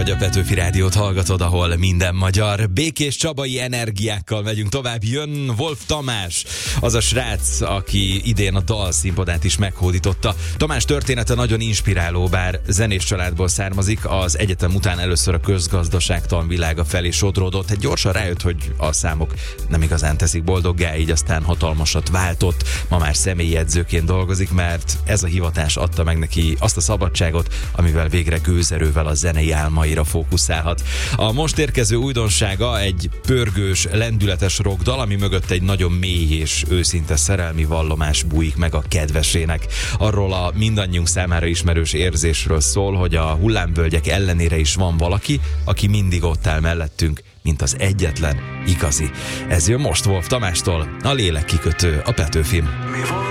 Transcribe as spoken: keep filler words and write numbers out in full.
vagy a Petőfi Rádiót hallgatod, ahol minden magyar. Békés csabai energiákkal megyünk tovább. Jön Wolf Tamás, az a srác, aki idén a dalszínpadát is meghódította. Tamás története nagyon inspiráló, bár zenés családból származik, az egyetem után először a közgazdaságtan világa felé sodródott. Egy gyorsan rájött, hogy a számok nem igazán teszik boldoggá, így aztán hatalmasat váltott. Ma már személyi edzőként dolgozik, mert ez a hivatás adta meg neki azt a szabadságot, amivel végre gőzerővel a zenei álmaira fókuszálhat. A most érkező újdonsága egy pörgős, lendületes rockdal, ami mögött egy nagyon mély és őszinte szerelmi vallomás bújik meg a kedvesének. Arról a mindannyiunk számára ismerős érzésről szól, hogy a hullámvölgyek ellenére is van valaki, aki mindig ott áll mellettünk, mint az egyetlen igazi. Ez jön most Wolf Tamástól, a Lélek kikötő a Petőfin. Mi volt?